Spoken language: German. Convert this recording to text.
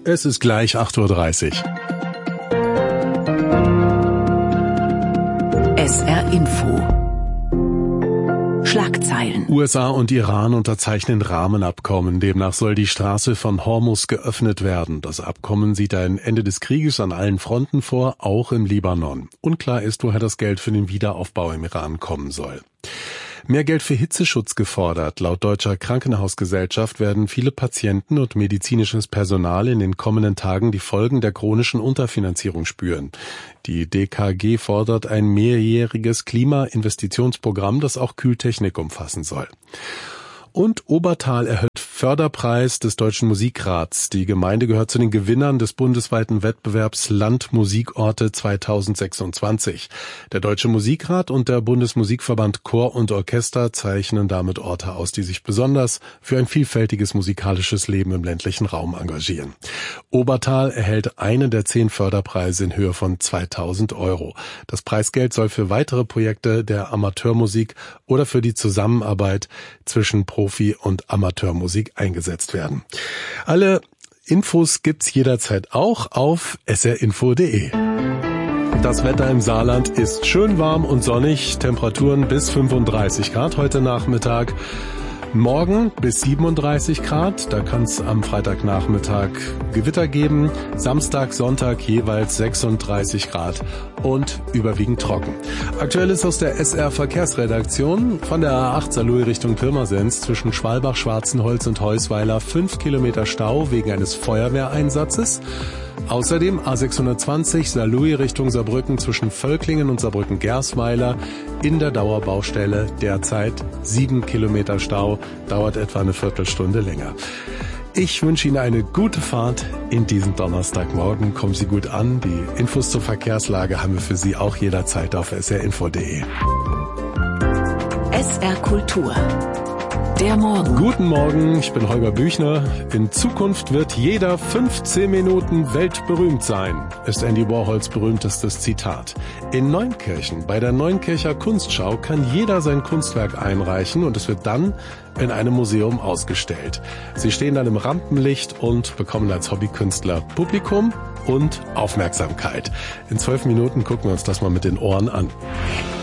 Es ist gleich 8:30 Uhr. SR Info. Schlagzeilen. USA und Iran unterzeichnen Rahmenabkommen. Demnach soll die Straße von Hormuz geöffnet werden. Das Abkommen sieht ein Ende des Krieges an allen Fronten vor, auch im Libanon. Unklar ist, woher das Geld für den Wiederaufbau im Iran kommen soll. Mehr Geld für Hitzeschutz gefordert. Laut Deutscher Krankenhausgesellschaft werden viele Patienten und medizinisches Personal in den kommenden Tagen die Folgen der chronischen Unterfinanzierung spüren. Die DKG fordert ein mehrjähriges Klimainvestitionsprogramm, das auch Kühltechnik umfassen soll. Und Obertal erhält Förderpreis des Deutschen Musikrats. Die Gemeinde gehört zu den Gewinnern des bundesweiten Wettbewerbs Landmusikorte 2026. Der Deutsche Musikrat und der Bundesmusikverband Chor und Orchester zeichnen damit Orte aus, die sich besonders für ein vielfältiges musikalisches Leben im ländlichen Raum engagieren. Obertal erhält einen der 10 Förderpreise in Höhe von 2.000 €. Das Preisgeld soll für weitere Projekte der Amateurmusik oder für die Zusammenarbeit zwischen Profi- und Amateurmusik eingesetzt werden. Alle Infos gibt's jederzeit auch auf srinfo.de. Das Wetter im Saarland ist schön warm und sonnig, Temperaturen bis 35 Grad heute Nachmittag. Morgen bis 37 Grad, da kann es am Freitagnachmittag Gewitter geben. Samstag, Sonntag jeweils 36 Grad und überwiegend trocken. Aktuell ist aus der SR Verkehrsredaktion von der A8 Saarlouis Richtung Pirmasens zwischen Schwalbach, Schwarzenholz und Heusweiler 5 Kilometer Stau wegen eines Feuerwehreinsatzes. Außerdem A620 Saarlouis Richtung Saarbrücken zwischen Völklingen und Saarbrücken-Gersweiler in der Dauerbaustelle derzeit 7 Kilometer Stau, dauert etwa eine Viertelstunde länger. Ich wünsche Ihnen eine gute Fahrt in diesem Donnerstagmorgen. Kommen Sie gut an. Die Infos zur Verkehrslage haben wir für Sie auch jederzeit auf srinfo.de. SR Kultur. Der Morgen. Guten Morgen, ich bin Holger Büchner. In Zukunft wird jeder 15 Minuten weltberühmt sein, ist Andy Warhols berühmtestes Zitat. In Neunkirchen, bei der Neunkircher Kunstschau, kann jeder sein Kunstwerk einreichen und es wird dann in einem Museum ausgestellt. Sie stehen dann im Rampenlicht und bekommen als Hobbykünstler Publikum und Aufmerksamkeit. In 12 Minuten gucken wir uns das mal mit den Ohren an.